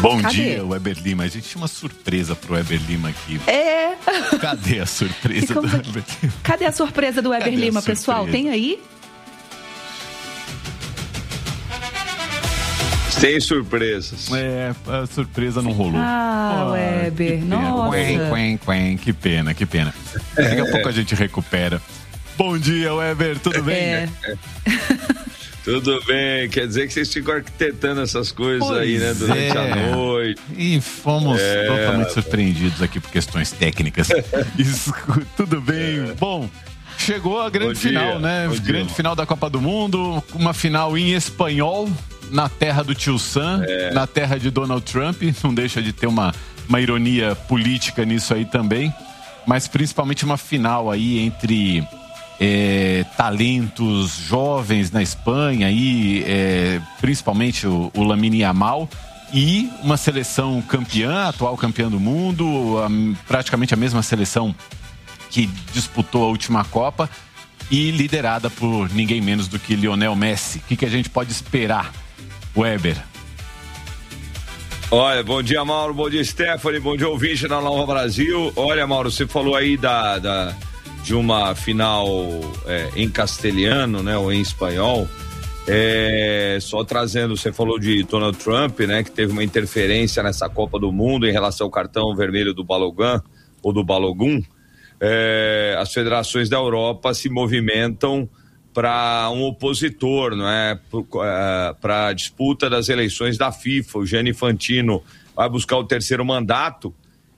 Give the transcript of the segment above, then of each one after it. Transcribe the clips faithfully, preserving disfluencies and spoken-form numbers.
Bom Cadê? dia, Weber Lima. A gente tinha uma surpresa pro Weber Lima aqui. É. Cadê a surpresa Como... do Weber Lima? Cadê a surpresa do Weber Cadê Lima, surpresa? pessoal? Tem aí? Sem surpresas. É, a surpresa não rolou. Ah, Oh, Weber, nossa. Quen, quen, quen. Que pena, que pena. Daqui a pouco a gente recupera. Bom dia, Weber, tudo bem? É. Tudo bem, quer dizer que vocês ficam arquitetando essas coisas Pois aí, né, durante é. a noite. E fomos É. totalmente surpreendidos aqui por questões técnicas. Isso, tudo bem? Bom, chegou a grande Bom dia, final, né? bom dia. Grande final da Copa do Mundo, uma final em espanhol, na terra do tio Sam, É. na terra de Donald Trump. Não deixa de ter uma, uma ironia política nisso aí também. Mas principalmente uma final aí entre... É, talentos jovens na Espanha e é, principalmente o, o Lamine Yamal e uma seleção campeã, atual campeã do mundo, a, praticamente a mesma seleção que disputou a última Copa e liderada por ninguém menos do que Lionel Messi. O que, que a gente pode esperar, Weber? Olha, bom dia, Mauro, bom dia, Stephanie, bom dia, ouvinte da Nova Brasil. Olha, Mauro, você falou aí da... da... de uma final é, em castelhano, né, ou em espanhol, é, só trazendo, você falou de Donald Trump, né, que teve uma interferência nessa Copa do Mundo em relação ao cartão vermelho do Balogun, ou do Balogun, é, as federações da Europa se movimentam para um opositor, não é, para a disputa das eleições da FIFA. O Gianni Infantino vai buscar o terceiro mandato,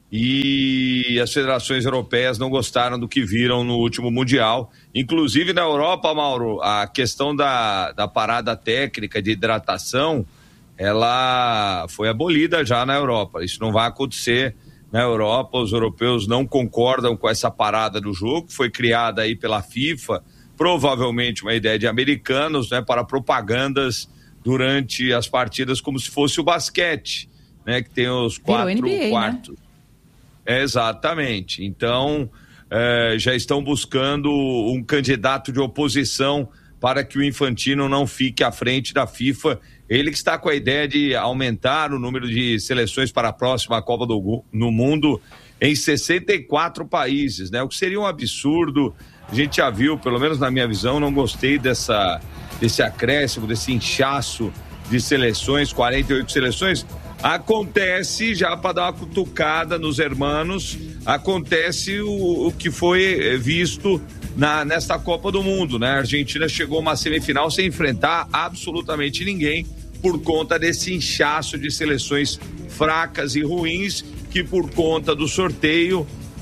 e as federações europeias não gostaram do que viram no último Mundial. Inclusive na Europa, Mauro, a questão da, da parada técnica de hidratação, ela foi abolida já na Europa. Isso não vai acontecer na Europa, os europeus não concordam com essa parada do jogo, foi criada aí pela FIFA, provavelmente uma ideia de americanos, né, para propagandas durante as partidas, como se fosse o basquete, né, que tem os quatro N B A, quartos. né? É, exatamente. Então, é, já estão buscando um candidato de oposição para que o Infantino não fique à frente da FIFA. Ele que está com a ideia de aumentar o número de seleções para a próxima Copa do no Mundo em sessenta e quatro países, né? O que seria um absurdo. A gente já viu, pelo menos na minha visão, não gostei dessa, desse acréscimo, desse inchaço de seleções, quarenta e oito seleções. Acontece, já para dar uma cutucada nos hermanos, acontece o, o que foi visto na, nesta Copa do Mundo, né? A Argentina chegou a uma semifinal sem enfrentar absolutamente ninguém por conta desse inchaço de seleções fracas e ruins que, por conta do sorteio,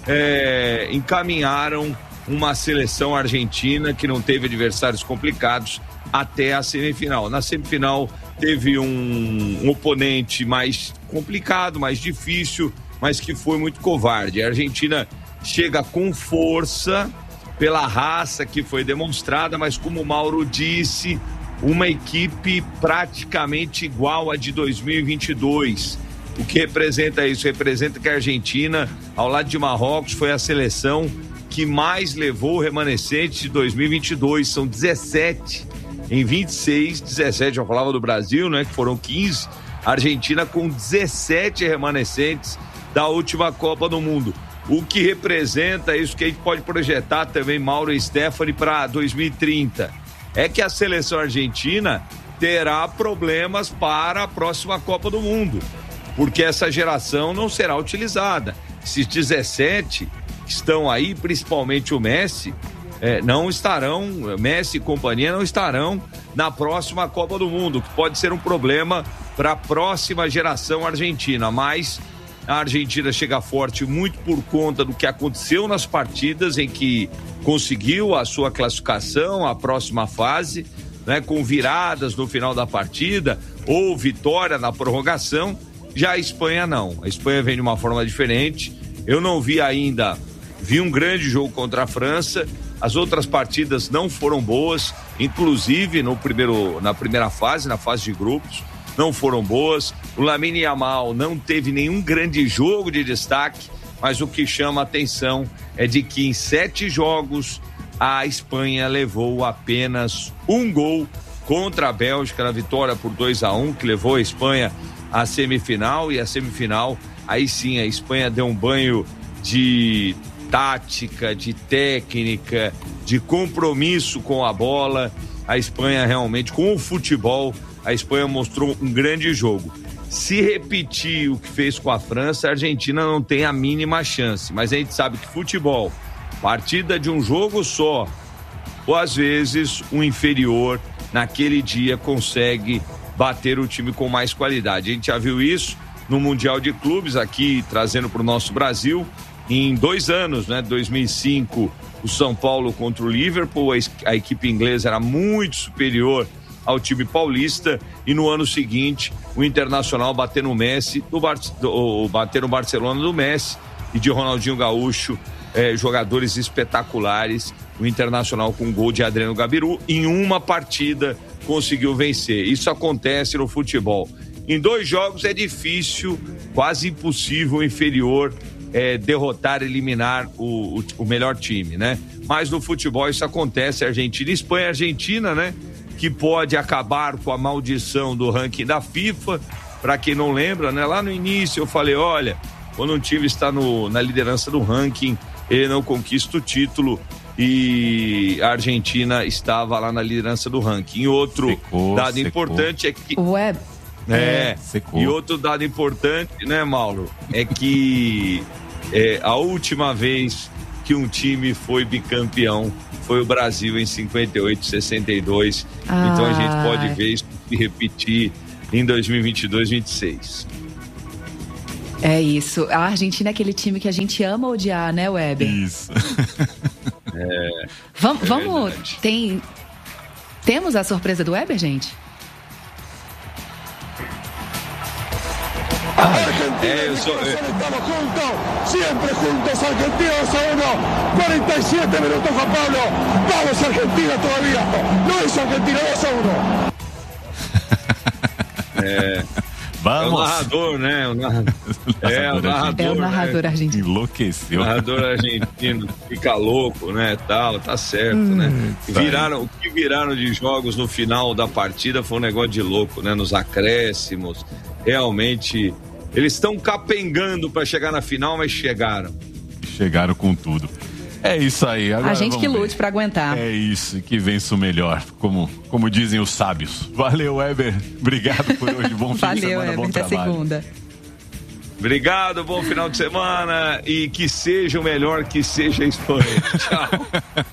é, encaminharam uma seleção argentina que não teve adversários complicados até a semifinal. Na semifinal teve um, um oponente mais complicado, mais difícil, mas que foi muito covarde. A Argentina chega com força pela raça que foi demonstrada, mas como o Mauro disse, uma equipe praticamente igual à de dois mil e vinte e dois. O que representa isso? Representa que a Argentina, ao lado de Marrocos, foi a seleção que mais levou o remanescente de dois mil e vinte e dois. São dezessete. Em vinte e seis, dezessete, eu falava do Brasil, né, que foram quinze, a Argentina com dezessete remanescentes da última Copa do Mundo. O que representa isso que a gente pode projetar também, Mauro e Stephanie, para dois mil e trinta. É que a seleção argentina terá problemas para a próxima Copa do Mundo, porque essa geração não será utilizada. Esses dezessete que estão aí, principalmente o Messi, É, não estarão, Messi e companhia não estarão na próxima Copa do Mundo, que pode ser um problema para a próxima geração argentina, mas a Argentina chega forte muito por conta do que aconteceu nas partidas em que conseguiu a sua classificação à próxima fase, né, com viradas no final da partida ou vitória na prorrogação. Já a Espanha não, a Espanha vem de uma forma diferente. Eu não vi ainda, vi um grande jogo contra a França. As outras partidas não foram boas, inclusive no primeiro, na primeira fase, na fase de grupos, não foram boas. O Lamine Yamal não teve nenhum grande jogo de destaque, mas o que chama a atenção é de que em sete jogos a Espanha levou apenas um gol contra a Bélgica na vitória por dois a um, que levou a Espanha a semifinal, e a semifinal, aí sim, a Espanha deu um banho de tática, de técnica, de compromisso com a bola. A Espanha realmente, com o futebol, a Espanha mostrou um grande jogo. Se repetir o que fez com a França, a Argentina não tem a mínima chance, mas a gente sabe que futebol, partida de um jogo só, ou às vezes o inferior naquele dia consegue bater o time com mais qualidade. A gente já viu isso no Mundial de Clubes, aqui trazendo para o nosso Brasil, em dois anos, né? dois mil e cinco, o São Paulo contra o Liverpool, a equipe inglesa era muito superior ao time paulista, e no ano seguinte o Internacional bater no Messi, do Bar... do... bater no Barcelona do Messi e de Ronaldinho Gaúcho, eh, jogadores espetaculares. O Internacional com gol de Adriano Gabiru, em uma partida conseguiu vencer. Isso acontece no futebol. Em dois jogos é difícil, quase impossível o inferior é, derrotar, eliminar o, o, o melhor time, né? Mas no futebol isso acontece. Argentina, Espanha, Argentina, né? Que pode acabar com a maldição do ranking da FIFA. Para quem não lembra, né? Lá no início eu falei, olha, quando um time está no, na liderança do ranking, ele não conquista o título, e a Argentina estava lá na liderança do ranking. E outro secou, dado secou. importante é que... Web. É, secou. E outro dado importante, né, Mauro, é que é, a última vez que um time foi bicampeão foi o Brasil em cinquenta e oito, sessenta e dois. Ah. Então a gente pode ver isso se repetir em dois mil e vinte e dois, vinte e seis. É isso. A Argentina é aquele time que a gente ama odiar, né, Weber? Isso. É, vamos, é vamos tem, temos a surpresa do Weber, gente? Argentina, é, eu sou, eu... estamos juntos, sempre juntos, Argentina dos a uno, cuarenta y siete minutos, Juan Pablo, vamos Argentina todavía, no es Argentina dos a uno. É, vamos. É o narrador, né? O narrador. É, o narrador, é o narrador né? argentino. Enlouqueceu. O narrador argentino fica louco, né? Tal, tá certo, hum, né? Tá. Viraram, o que viraram de jogos no final da partida foi um negócio de louco, né? Nos acréscimos. Realmente, eles estão capengando para chegar na final, mas chegaram. Chegaram com tudo. É isso aí. Agora a gente que lute para aguentar. É isso, que vença o melhor, como, como dizem os sábios. Valeu, Weber. Obrigado por hoje. Bom fim Valeu, de semana, Weber, bom até trabalho. segunda. Obrigado, bom final de semana e que seja o melhor, que seja a Espanha. Tchau.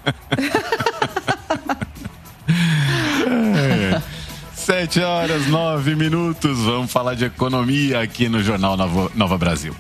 é. Sete horas, nove minutos. Vamos falar de economia aqui no Jornal Nova, Nova Brasil.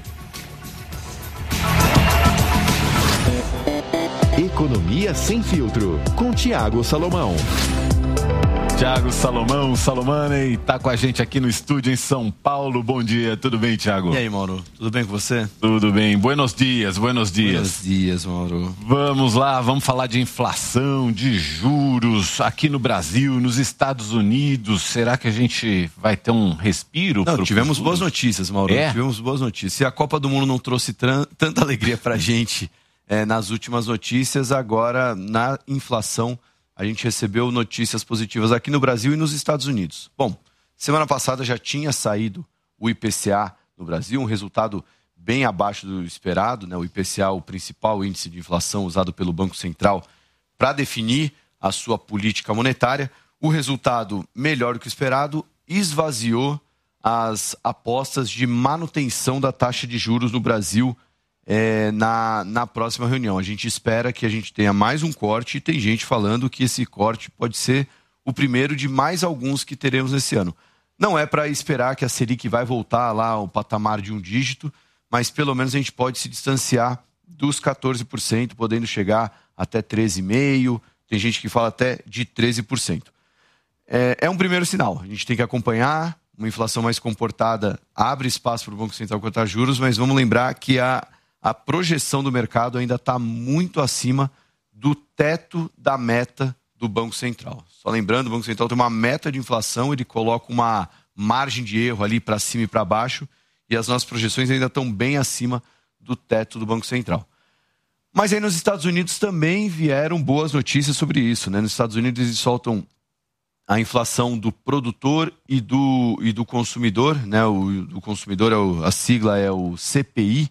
Economia Sem Filtro, com Thiago Salomão. Thiago Salomão, Salomane, tá com a gente aqui no estúdio em São Paulo. Bom dia, tudo bem, Thiago? E aí, Mauro, tudo bem com você? Tudo bem, buenos dias, buenos dias. Buenos dias, Mauro. Vamos lá, vamos falar de inflação, de juros aqui no Brasil, nos Estados Unidos. Será que a gente vai ter um respiro? Não, tivemos futuro? boas notícias, Mauro, é? tivemos boas notícias. Se a Copa do Mundo não trouxe tran- tanta alegria pra gente é, nas últimas notícias, agora na inflação a gente recebeu notícias positivas aqui no Brasil e nos Estados Unidos. Bom, semana passada já tinha saído o I P C A no Brasil, um resultado bem abaixo do esperado, né? O I P C A, o principal índice de inflação usado pelo Banco Central para definir a sua política monetária. O resultado melhor do que o esperado esvaziou as apostas de manutenção da taxa de juros no Brasil É, na, na próxima reunião. A gente espera que a gente tenha mais um corte e tem gente falando que esse corte pode ser o primeiro de mais alguns que teremos nesse ano. Não é para esperar que a Selic vai voltar lá ao patamar de um dígito, mas pelo menos a gente pode se distanciar dos quatorze por cento, podendo chegar até treze vírgula cinco por cento. Tem gente que fala até de treze por cento. É, é um primeiro sinal. A gente tem que acompanhar. Uma inflação mais comportada abre espaço para o Banco Central cortar juros, mas vamos lembrar que a A projeção do mercado ainda está muito acima do teto da meta do Banco Central. Só lembrando, o Banco Central tem uma meta de inflação, ele coloca uma margem de erro ali para cima e para baixo, e as nossas projeções ainda estão bem acima do teto do Banco Central. Mas aí nos Estados Unidos também vieram boas notícias sobre isso, né? Nos Estados Unidos eles soltam a inflação do produtor e do, e do consumidor, né? O do consumidor, é o, a sigla é o C P I,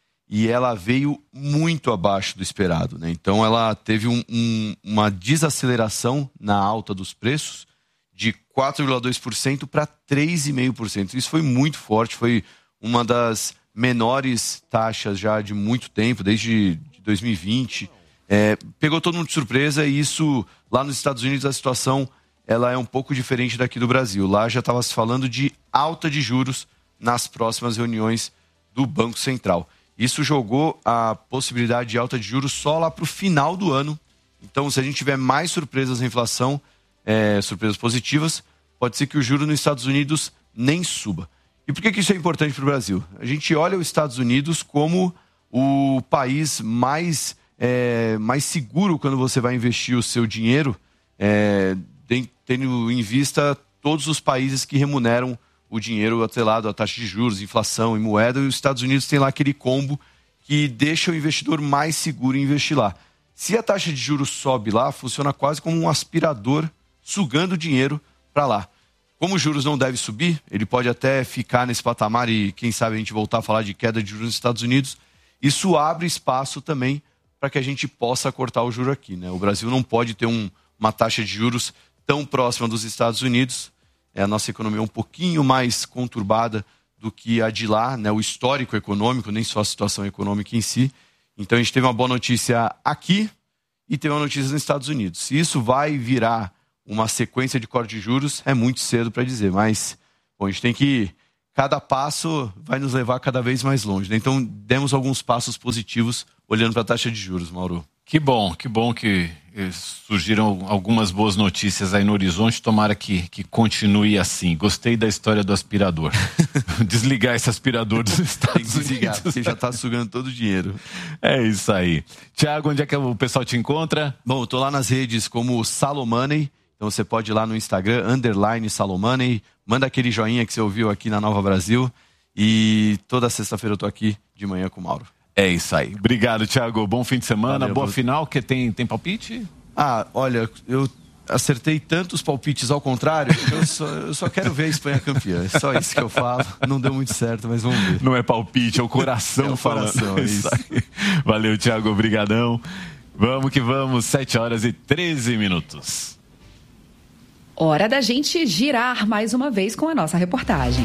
e ela veio muito abaixo do esperado, né? Então ela teve um, um, uma desaceleração na alta dos preços de quatro vírgula dois por cento para três vírgula cinco por cento. Isso foi muito forte, foi uma das menores taxas já de muito tempo, desde dois mil e vinte. É, pegou todo mundo de surpresa, e isso lá nos Estados Unidos a situação ela é um pouco diferente daqui do Brasil. Lá já estava se falando de alta de juros nas próximas reuniões do Banco Central. Isso jogou a possibilidade de alta de juros só lá para o final do ano. Então, se a gente tiver mais surpresas na inflação, é, surpresas positivas, pode ser que o juro nos Estados Unidos nem suba. E por que, que isso é importante para o Brasil? A gente olha os Estados Unidos como o país mais, é, mais seguro quando você vai investir o seu dinheiro, é, tendo em vista todos os países que remuneram o dinheiro atrelado à taxa de juros, inflação e moeda, e os Estados Unidos tem lá aquele combo que deixa o investidor mais seguro em investir lá. Se a taxa de juros sobe lá, funciona quase como um aspirador sugando dinheiro para lá. Como os juros não devem subir, ele pode até ficar nesse patamar e quem sabe a gente voltar a falar de queda de juros nos Estados Unidos. Isso abre espaço também para que a gente possa cortar o juro aqui, né? O Brasil não pode ter um, uma taxa de juros tão próxima dos Estados Unidos. É, a nossa economia é um pouquinho mais conturbada do que a de lá, né? O histórico econômico, nem só a situação econômica em si. Então a gente teve uma boa notícia aqui e teve uma notícia nos Estados Unidos. Se isso vai virar uma sequência de corte de juros, é muito cedo para dizer, mas bom, a gente tem que... Cada passo vai nos levar cada vez mais longe, né? Então demos alguns passos positivos olhando para a taxa de juros, Mauro. Que bom, que bom que surgiram algumas boas notícias aí no horizonte. Tomara que, que continue assim. Gostei da história do aspirador. Desligar esse aspirador dos Estados Unidos. Porque já está sugando todo o dinheiro. É isso aí. Tiago, onde é que o pessoal te encontra? Bom, eu tô lá nas redes como Salomoney. Então você pode ir lá no Instagram, underline Salomoney. Manda aquele joinha que você ouviu aqui na Nova Brasil. E toda sexta-feira eu tô aqui de manhã com o Mauro. É isso aí. Obrigado, Tiago. Bom fim de semana. Valeu, boa vou... final. Que tem, tem palpite? Ah, olha, eu acertei tantos palpites ao contrário, eu só, eu só quero ver a Espanha campeã. É só isso que eu falo. Não deu muito certo, mas vamos ver. Não é palpite, é o coração é o falando. Coração, é isso. Aí. Valeu, Tiago. Obrigadão. Vamos que vamos. sete horas e treze minutos. Hora da gente girar mais uma vez com a nossa reportagem.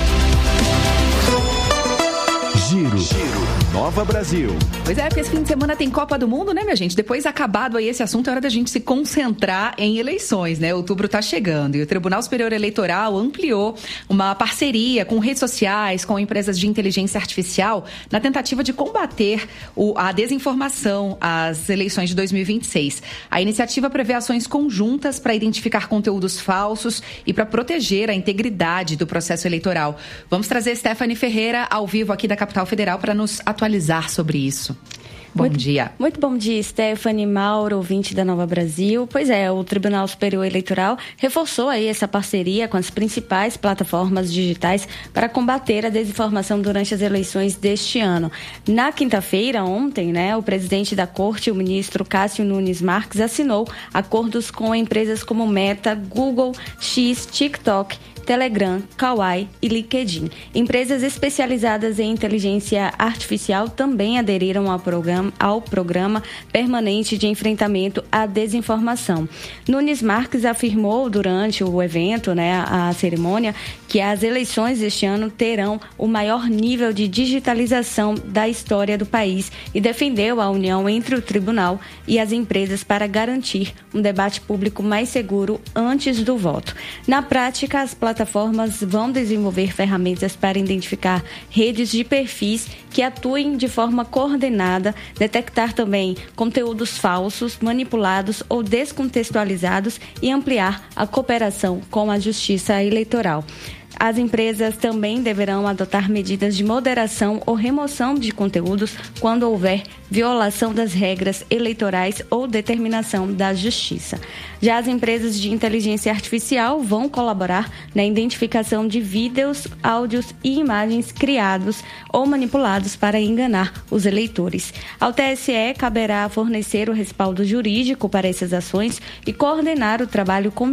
Giro. Giro. Nova Brasil. Pois é, porque esse fim de semana tem Copa do Mundo, né, minha gente? Depois, acabado aí esse assunto, é hora da gente se concentrar em eleições, né? Outubro tá chegando e o Tribunal Superior Eleitoral ampliou uma parceria com redes sociais, com empresas de inteligência artificial, na tentativa de combater o, a desinformação às eleições de dois mil e vinte e seis. A iniciativa prevê ações conjuntas para identificar conteúdos falsos e para proteger a integridade do processo eleitoral. Vamos trazer Stephanie Ferreira ao vivo aqui da Capital Federal para nos atualizar sobre isso. Bom muito, dia. Muito bom dia, Stephanie, Mauro, ouvinte da Nova Brasil. Pois é, o Tribunal Superior Eleitoral reforçou aí essa parceria com as principais plataformas digitais para combater a desinformação durante as eleições deste ano. Na quinta-feira, ontem, né, o presidente da Corte, o ministro Cássio Nunes Marques, assinou acordos com empresas como Meta, Google, X, TikTok, Telegram, Kawaii e LinkedIn. Empresas especializadas em inteligência artificial também aderiram ao programa, ao programa permanente de enfrentamento à desinformação. Nunes Marques afirmou durante o evento, né, a, a cerimônia, que as eleições deste ano terão o maior nível de digitalização da história do país e defendeu a união entre o tribunal e as empresas para garantir um debate público mais seguro antes do voto. Na prática, as plataformas vão desenvolver ferramentas para identificar redes de perfis que atuem de forma coordenada, detectar também conteúdos falsos, manipulados ou descontextualizados e ampliar a cooperação com a Justiça Eleitoral. As empresas também deverão adotar medidas de moderação ou remoção de conteúdos quando houver violação das regras eleitorais ou determinação da Justiça. Já as empresas de inteligência artificial vão colaborar na identificação de vídeos, áudios e imagens criados ou manipulados para enganar os eleitores. Ao T S E caberá fornecer o respaldo jurídico para essas ações e coordenar o trabalho conjunto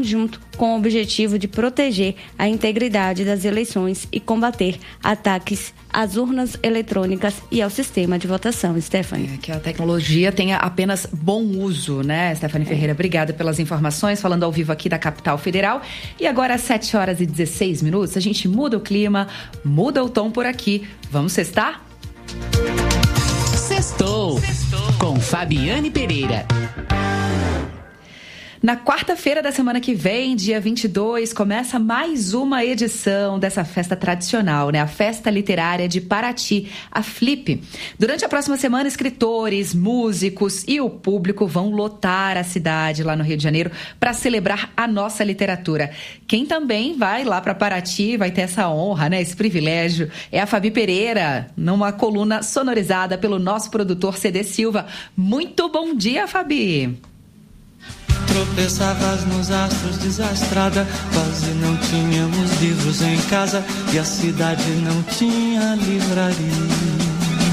com o objetivo de proteger a integridade das eleições e combater ataques às urnas eletrônicas e ao sistema de votação. Stephanie. É, que a tecnologia tenha apenas bom uso, né, Stephanie Ferreira? Obrigada pelas informações, falando ao vivo aqui da Capital Federal. E agora, às sete horas e dezesseis minutos, a gente muda o clima, muda o tom por aqui. Vamos sextar? Sextou, com Fabiane Pereira. Na quarta-feira da semana que vem, dia vinte e dois, começa mais uma edição dessa festa tradicional, né? A Festa Literária de Paraty, a Flip. Durante a próxima semana, escritores, músicos e o público vão lotar a cidade lá no Rio de Janeiro para celebrar a nossa literatura. Quem também vai lá para Paraty, vai ter essa honra, né? Esse privilégio, é a Fabi Pereira, numa coluna sonorizada pelo nosso produtor C D Silva. Muito bom dia, Fabi! Tropeçavas nos astros, desastrada, quase não tínhamos livros em casa e a cidade não tinha livraria.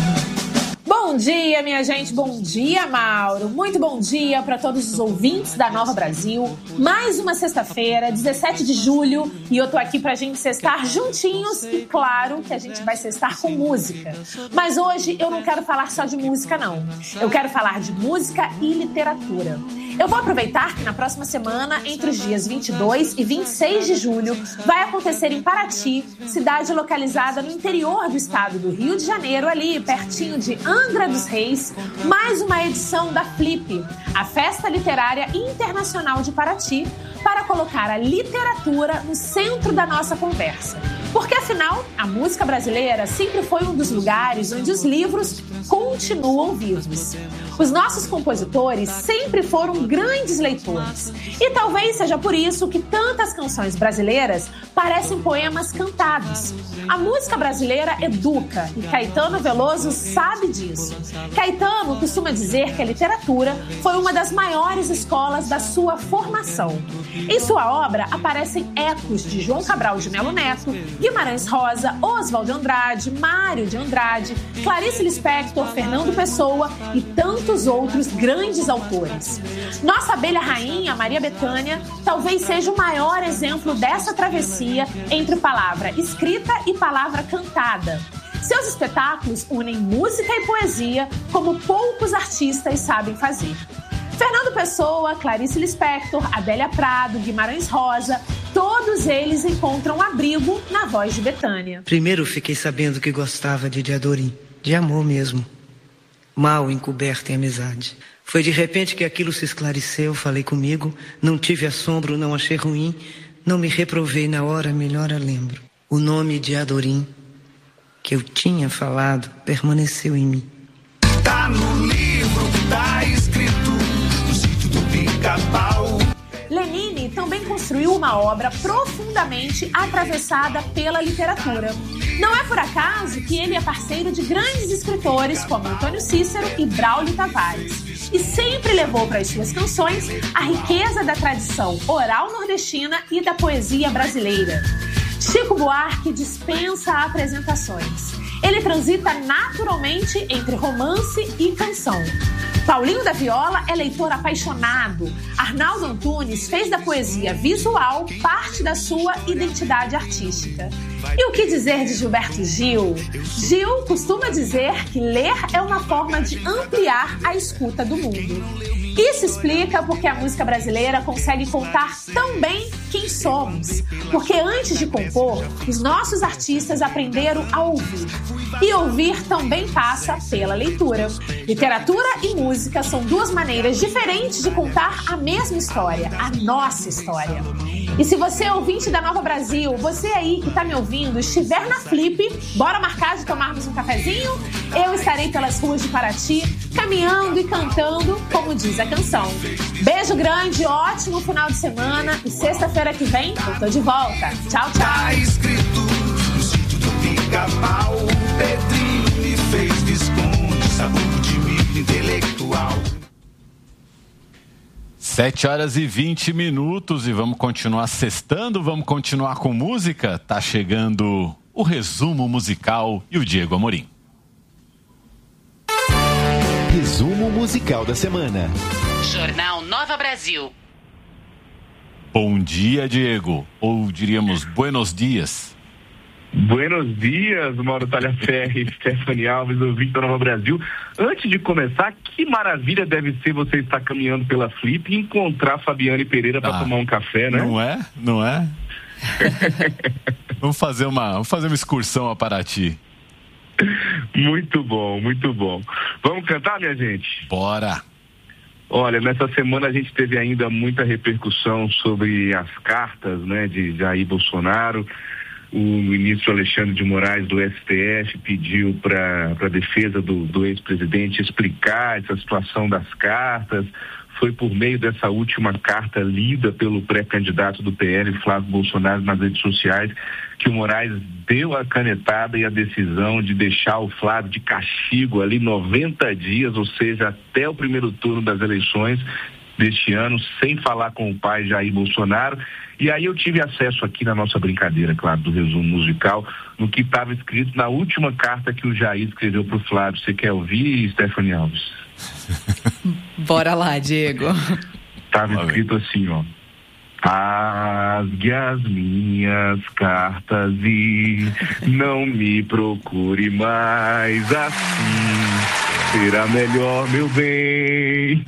Bom dia, minha gente, bom dia, Mauro. Muito bom dia para todos os ouvintes da Nova Brasil. Mais uma sexta-feira, dezessete de julho, e eu tô aqui pra gente sextar juntinhos e claro que a gente vai sextar com música. Mas hoje eu não quero falar só de música, não. Eu quero falar de música e literatura. Eu vou aproveitar que na próxima semana, entre os dias vinte e dois e vinte e seis de julho, vai acontecer em Paraty, cidade localizada no interior do estado do Rio de Janeiro, ali pertinho de Angra dos Reis, mais uma edição da Flip, a Festa Literária Internacional de Paraty, para colocar a literatura no centro da nossa conversa. Porque, afinal, a música brasileira sempre foi um dos lugares onde os livros continuam vivos. Os nossos compositores sempre foram grandes leitores. E talvez seja por isso que tantas canções brasileiras parecem poemas cantados. A música brasileira educa e Caetano Veloso sabe disso. Caetano costuma dizer que a literatura foi uma das maiores escolas da sua formação. Em sua obra aparecem ecos de João Cabral de Melo Neto, Guimarães Rosa, Oswald de Andrade, Mário de Andrade, Clarice Lispector, Fernando Pessoa e tantos outros grandes autores. Nossa abelha rainha, Maria Bethânia, talvez seja o maior exemplo dessa travessia entre palavra escrita e palavra cantada. Seus espetáculos unem música e poesia como poucos artistas sabem fazer. Fernando Pessoa, Clarice Lispector, Adélia Prado, Guimarães Rosa, todos eles encontram abrigo na voz de Bethânia. Primeiro fiquei sabendo que gostava de Diadorim, de amor mesmo, mal encoberto em amizade. Foi de repente que aquilo se esclareceu, falei comigo, não tive assombro, não achei ruim, não me reprovei na hora, melhor eu lembro. O nome de Diadorim, que eu tinha falado, permaneceu em mim. Tá no livro, tá escrito. Lenine também construiu uma obra profundamente atravessada pela literatura. Não é por acaso que ele é parceiro de grandes escritores como Antônio Cícero e Braulio Tavares, e sempre levou para as suas canções a riqueza da tradição oral nordestina e da poesia brasileira. Chico Buarque dispensa apresentações. Ele transita naturalmente entre romance e canção. Paulinho da Viola é leitor apaixonado. Arnaldo Antunes fez da poesia visual parte da sua identidade artística. E o que dizer de Gilberto Gil? Gil costuma dizer que ler é uma forma de ampliar a escuta do mundo. Isso explica porque a música brasileira consegue contar tão bem quem somos. Porque antes de compor, os nossos artistas aprenderam a ouvir. E ouvir também passa pela leitura. Literatura e música são duas maneiras diferentes de contar a mesma história, a nossa história. E se você é ouvinte da Nova Brasil, você aí que está me ouvindo, estiver na Flip, bora marcar de tomarmos um cafezinho? Eu estarei pelas ruas de Paraty, caminhando e cantando, como diz a canção. Beijo grande, ótimo final de semana e sexta-feira que vem eu tô de volta. Tchau, tchau. Tá escrito no sítio do Pica-Pau, Pedrinho me fez Visconde, sabor de milho intelectual. sete horas e vinte minutos e vamos continuar sextando, vamos continuar com música. Tá chegando o resumo musical e o Diego Amorim. Resumo musical da semana. Jornal Nova Brasil. Bom dia, Diego. Ou diríamos, buenos dias. Buenos dias, Mauro Talhaferri, Stephanie Alves, ouvinte da Nova Brasil. Antes de começar, que maravilha deve ser você estar caminhando pela Flip e encontrar Fabiane Pereira para ah, tomar um café, né? Não é? Não é? Vamos fazer uma, vamos fazer uma excursão a Paraty. Muito bom, muito bom. Vamos cantar, minha gente? Bora! Olha, nessa semana a gente teve ainda muita repercussão sobre as cartas, né, de Jair Bolsonaro. O ministro Alexandre de Moraes do S T F pediu para a defesa do, do ex-presidente explicar essa situação das cartas. Foi por meio dessa última carta lida pelo pré-candidato do P L, Flávio Bolsonaro, nas redes sociais, que o Moraes deu a canetada e a decisão de deixar o Flávio de castigo ali noventa dias, ou seja, até o primeiro turno das eleições deste ano, sem falar com o pai Jair Bolsonaro. E aí eu tive acesso aqui na nossa brincadeira, claro, do resumo musical, no que estava escrito na última carta que o Jair escreveu para o Flávio. Você quer ouvir, Stephanie Alves? Bora lá, Diego. Estava escrito assim, ó. Rasgue as minhas cartas e não me procure mais assim. Será melhor, meu bem.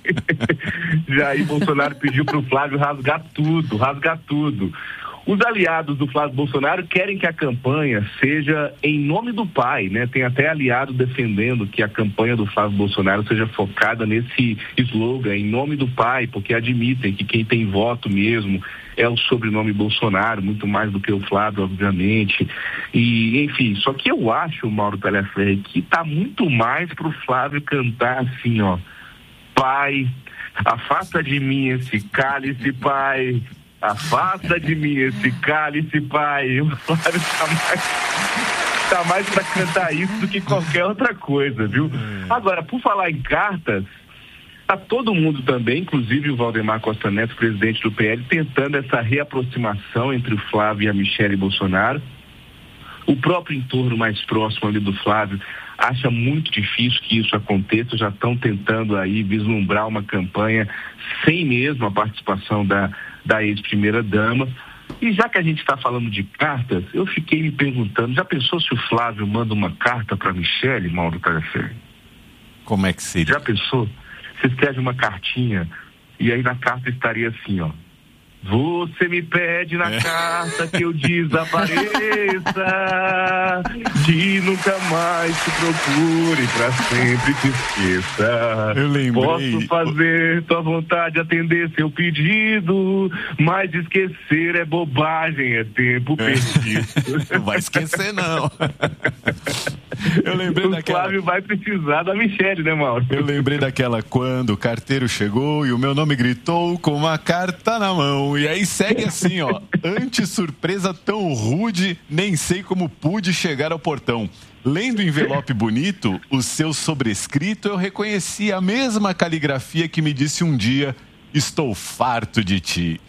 Jair Bolsonaro pediu para o Flávio rasgar tudo, rasgar tudo. Os aliados do Flávio Bolsonaro querem que a campanha seja em nome do pai, né? Tem até aliado defendendo que a campanha do Flávio Bolsonaro seja focada nesse slogan, em nome do pai, porque admitem que quem tem voto mesmo é o sobrenome Bolsonaro, muito mais do que o Flávio, obviamente. E, enfim, só que eu acho, Mauro Talhaferri, que tá muito mais pro Flávio cantar assim, ó. Pai, afasta de mim esse cálice, pai. Afasta de mim esse cálice, pai. O Flávio tá mais, tá mais pra cantar isso do que qualquer outra coisa, viu? Agora, por falar em cartas, tá todo mundo também, inclusive o Valdemar Costa Neto, presidente do P L, tentando essa reaproximação entre o Flávio e a Michele Bolsonaro. O próprio entorno mais próximo ali do Flávio acha muito difícil que isso aconteça, já estão tentando aí vislumbrar uma campanha sem mesmo a participação da, da ex-primeira-dama. E já que a gente está falando de cartas, eu fiquei me perguntando, já pensou se o Flávio manda uma carta para Michele, Mauro Talhaferri? Como é que seria? Já pensou? Você escreve uma cartinha e aí na carta estaria assim, ó. Você me pede na é. carta que eu desapareça, que nunca mais te procure, pra sempre te esqueça. Eu lembrei. Posso fazer tua vontade, atender seu pedido, mas esquecer é bobagem, é tempo é. perdido. Não vai esquecer, não. Eu lembrei o daquela... Flávio vai precisar da Michele, né, Mauro? Eu lembrei daquela quando o carteiro chegou e o meu nome gritou com uma carta na mão. E aí segue assim, ó. Ante surpresa tão rude, nem sei como pude chegar ao portão. Lendo o envelope bonito, o seu sobrescrito, eu reconheci a mesma caligrafia que me disse um dia: estou farto de ti.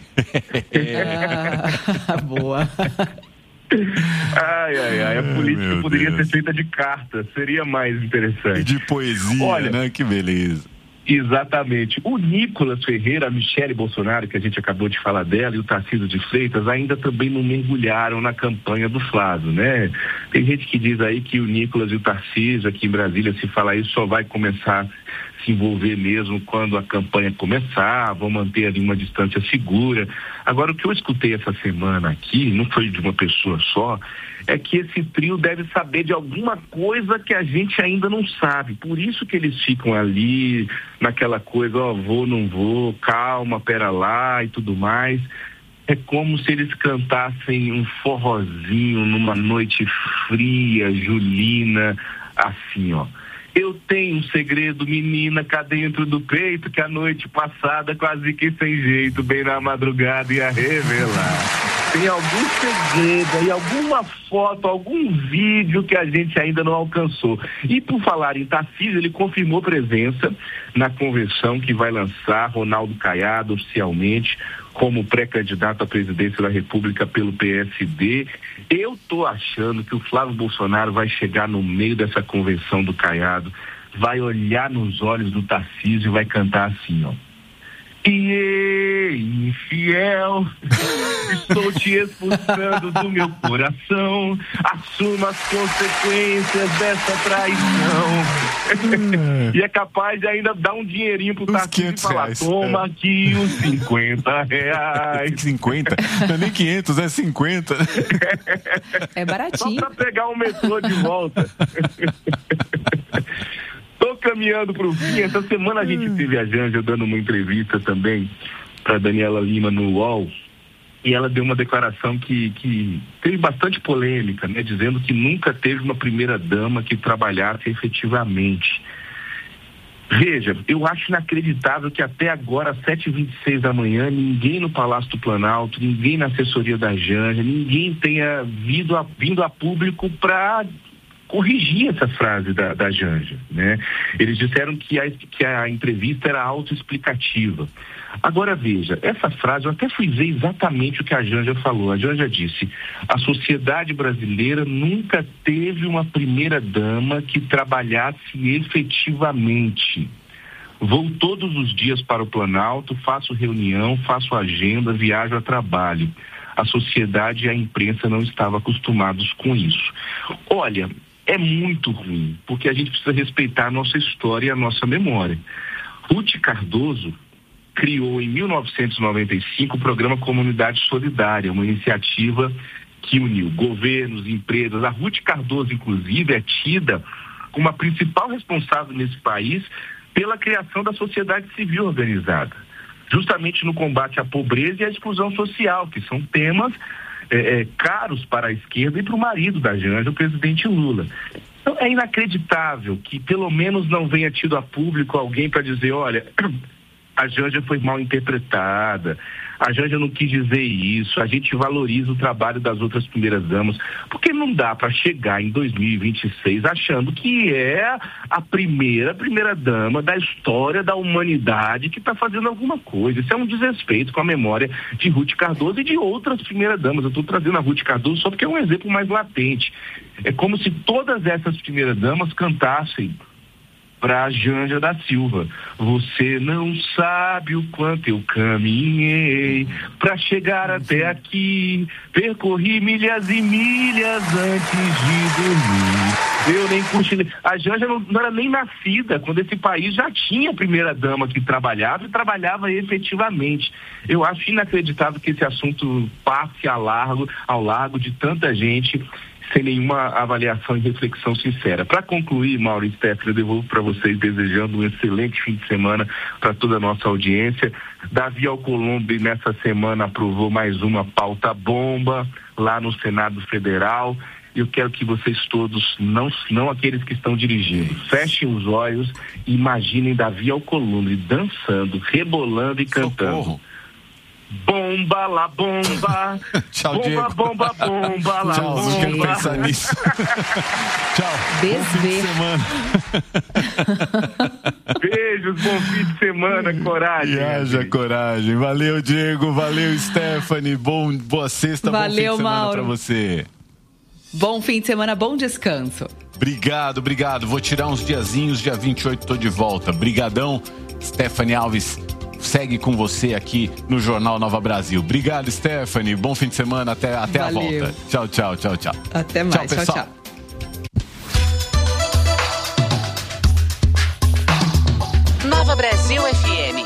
Ah, boa. Ai, ai, ai, a política ai, poderia Deus. ser feita de carta, seria mais interessante. De poesia, olha, né? Que beleza. Exatamente. O Nicolas Ferreira, a Michele Bolsonaro, que a gente acabou de falar dela, e o Tarcísio de Freitas ainda também não mergulharam na campanha do Flávio, né? Tem gente que diz aí que o Nicolas e o Tarcísio, aqui em Brasília, se falar isso, só vai começar a se envolver mesmo quando a campanha começar, vão manter ali uma distância segura. Agora, o que eu escutei essa semana aqui, não foi de uma pessoa só, é que esse trio deve saber de alguma coisa que a gente ainda não sabe. Por isso que eles ficam ali, naquela coisa, ó, vou, não vou, calma, pera lá e tudo mais. É como se eles cantassem um forrozinho numa noite fria, julina, assim, ó. Eu tenho um segredo, menina, cá dentro do peito, que a noite passada quase que sem jeito, bem na madrugada ia revelar. Tem algum segredo aí, alguma foto, algum vídeo que a gente ainda não alcançou. E por falar em Tarcísio, ele confirmou presença na convenção que vai lançar Ronaldo Caiado oficialmente como pré-candidato à presidência da República pelo P S D. Eu tô achando que o Flávio Bolsonaro vai chegar no meio dessa convenção do Caiado, vai olhar nos olhos do Tarcísio e vai cantar assim, ó. E infiel, estou te expulsando do meu coração. Assuma as consequências dessa traição. Hum. E é capaz de ainda dar um dinheirinho pro Tarcísio e falar: reais. Toma aqui os cinquenta reais. cinquenta? Não é nem quinhentos, é cinquenta. É baratinho. Só pra pegar o metrô de volta. Tô caminhando pro fim. Essa semana a gente teve a Janja dando uma entrevista também pra Daniela Lima no U O L, e ela deu uma declaração que, que teve bastante polêmica, né? Dizendo que nunca teve uma primeira-dama que trabalhasse efetivamente. Veja, eu acho inacreditável que até agora, às sete e vinte e seis da manhã, ninguém no Palácio do Planalto, ninguém na assessoria da Janja, ninguém tenha vindo a, vindo a público para corrigir essa frase da, da Janja, né? Eles disseram que a, que a entrevista era autoexplicativa. Agora veja, essa frase, eu até fui ver exatamente o que a Janja falou. A Janja disse: a sociedade brasileira nunca teve uma primeira-dama que trabalhasse efetivamente. Vou todos os dias para o Planalto, faço reunião, faço agenda, viajo a trabalho. A sociedade e a imprensa não estavam acostumados com isso. Olha, é muito ruim, porque a gente precisa respeitar a nossa história e a nossa memória. Ruth Cardoso criou em mil novecentos e noventa e cinco o programa Comunidade Solidária, uma iniciativa que uniu governos, empresas. A Ruth Cardoso, inclusive, é tida como a principal responsável nesse país pela criação da sociedade civil organizada, justamente no combate à pobreza e à exclusão social, que são temas é, é, caros para a esquerda e para o marido da Janja, o presidente Lula. Então, é inacreditável que pelo menos não venha tido a público alguém para dizer: olha, a Janja foi mal interpretada, a Janja não quis dizer isso, a gente valoriza o trabalho das outras primeiras damas, porque não dá para chegar em dois mil e vinte e seis achando que é a primeira primeira dama da história da humanidade que está fazendo alguma coisa. Isso é um desrespeito com a memória de Ruth Cardoso e de outras primeiras damas. Eu estou trazendo a Ruth Cardoso só porque é um exemplo mais latente. É como se todas essas primeiras damas cantassem para a Janja da Silva: você não sabe o quanto eu caminhei para chegar até aqui, percorri milhas e milhas antes de dormir, eu nem cochilei. A Janja não, não era nem nascida quando esse país já tinha primeira-dama que trabalhava e trabalhava efetivamente. Eu acho inacreditável que esse assunto passe ao largo, ao largo de tanta gente sem nenhuma avaliação e reflexão sincera. Para concluir, Mauro e Stephanie, eu devolvo para vocês desejando um excelente fim de semana para toda a nossa audiência. Davi Alcolumbre, nessa semana, aprovou mais uma pauta bomba lá no Senado Federal. Eu quero que vocês todos, não, não aqueles que estão dirigindo, fechem os olhos e imaginem Davi Alcolumbre dançando, rebolando e cantando. Socorro. Bomba, la bomba. Tchau, bomba, Diego. Bomba, bomba, la Tchau, bomba. não quero pensar nisso. Tchau. Bom fim de semana. Beijos, bom fim de semana, coragem. E haja coragem. Valeu, Diego. Valeu, Stephanie. Bom, boa sexta, Valeu, bom fim de semana Mauro. pra você. Bom fim de semana, bom descanso. Obrigado, obrigado. Vou tirar uns diazinhos, dia vinte e oito tô de volta. Brigadão, Stephanie Alves. Segue com você aqui no Jornal Nova Brasil. Obrigado, Stephanie. Bom fim de semana. Até, até a volta. Tchau, tchau, tchau, tchau. Até mais. Tchau, tchau. tchau. Nova Brasil F M.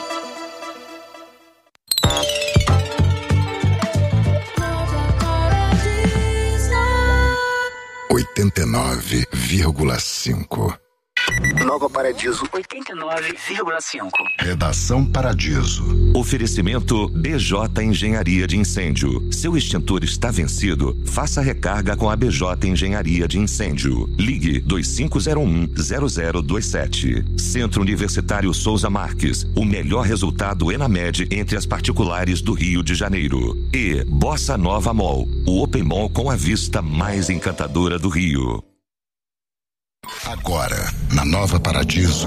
oitenta e nove vírgula cinco. Nova Paradiso oitenta e nove vírgula cinco. Redação Paradiso. Oferecimento B J Engenharia de Incêndio. Seu extintor está vencido? Faça recarga com a B J Engenharia de Incêndio. Ligue dois cinco zero um zero zero dois sete. Centro Universitário Souza Marques. O melhor resultado Enamed entre as particulares do Rio de Janeiro. E Bossa Nova Mall. O Open Mall com a vista mais encantadora do Rio. Agora, na Nova Paradiso.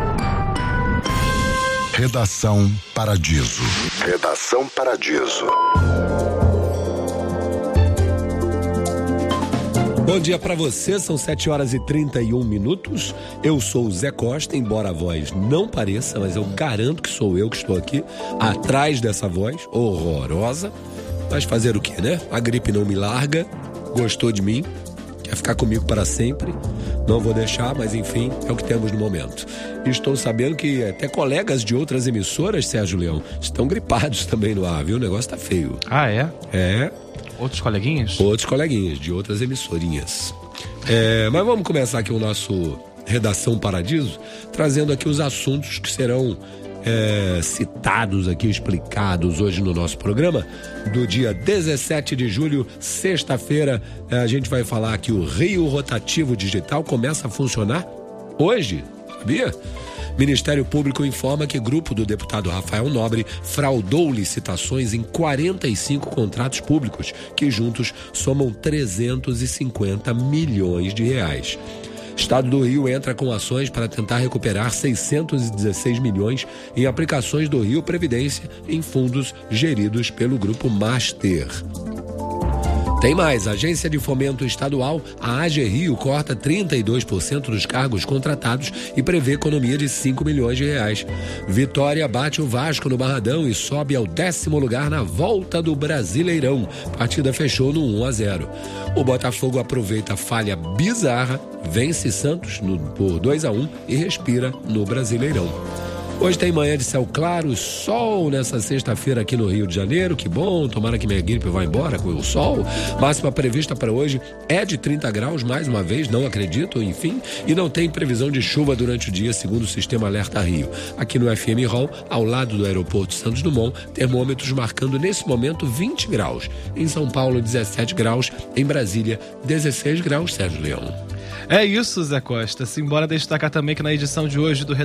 Redação Paradiso. Redação Paradiso. Bom dia pra você, são sete horas e trinta e um minutos. Eu sou o Zé Costa, embora a voz não pareça, mas eu garanto que sou eu que estou aqui, atrás dessa voz horrorosa. Mas fazer o quê, né? A gripe não me larga, gostou de mim, quer ficar comigo para sempre. Não vou deixar, mas enfim, é o que temos no momento. E estou sabendo que até colegas de outras emissoras, Sérgio Leão, estão gripados também no ar, viu? O negócio tá feio. Ah, é? É. Outros coleguinhas? Outros coleguinhas, de outras emissorinhas. É, mas vamos começar aqui o nosso Redação Paradiso, trazendo aqui os assuntos que serão é, citados aqui, explicados hoje no nosso programa. Do dia dezessete de julho, sexta-feira, a gente vai falar que o Rio Rotativo Digital começa a funcionar hoje, sabia? Ministério Público informa que grupo do deputado Rafael Nobre fraudou licitações em quarenta e cinco contratos públicos, que juntos somam trezentos e cinquenta milhões de reais. Estado do Rio entra com ações para tentar recuperar seiscentos e dezesseis milhões em aplicações do Rio Previdência em fundos geridos pelo Grupo Master. Tem mais, a Agência de Fomento Estadual, a AGRio, corta trinta e dois por cento dos cargos contratados e prevê economia de cinco milhões de reais. Vitória bate o Vasco no Barradão e sobe ao décimo lugar na volta do Brasileirão. A partida fechou no um a zero. O Botafogo aproveita a falha bizarra, vence Santos no, por dois a um e respira no Brasileirão. Hoje tem manhã de céu claro, sol nessa sexta-feira aqui no Rio de Janeiro, que bom, tomara que minha gripe vá embora com o sol. Máxima prevista para hoje é de trinta graus, mais uma vez, não acredito, enfim, e não tem previsão de chuva durante o dia, segundo o Sistema Alerta Rio. Aqui no F M Hall, ao lado do aeroporto Santos Dumont, termômetros marcando nesse momento vinte graus. Em São Paulo, dezessete graus, em Brasília, dezesseis graus, Sérgio Leão. É isso, Zé Costa. Simbora destacar também que na edição de hoje do